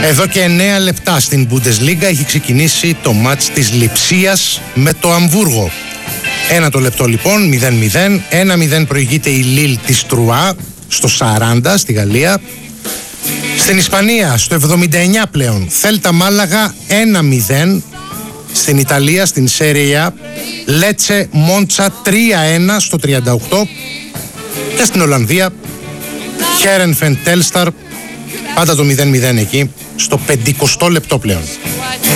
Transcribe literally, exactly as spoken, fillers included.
Εδώ και εννέα λεπτά στην Bundesliga έχει ξεκινήσει το μάτς της Λειψίας με το Αμβούργο. Ένα το λεπτό λοιπόν, μηδέν μηδέν. ένα μηδέν προηγείται η Λίλ της Τρουά στο σαράντα στη Γαλλία. Στην Ισπανία στο εβδομήντα εννιά πλέον Θέλτα Μάλαγα ένα μηδέν. Στην Ιταλία στην Σέρια Λέτσε Μόντσα τρία ένα στο τριάντα οκτώ. Και στην Ολλανδία Χέρενφεν Τέλσταρ, πάντα το μηδέν μηδέν εκεί στο πενηκοστό λεπτό πλέον.